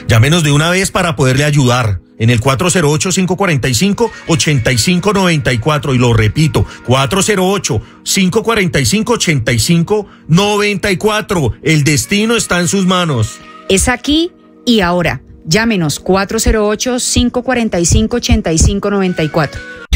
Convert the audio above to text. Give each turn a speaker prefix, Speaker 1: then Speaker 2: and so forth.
Speaker 1: Llámenos de una vez para poderle ayudar en el 408-545-8594 y lo repito, 408-545-8594. El destino está en sus manos.
Speaker 2: Es aquí y ahora. Llámenos 408-545-8594.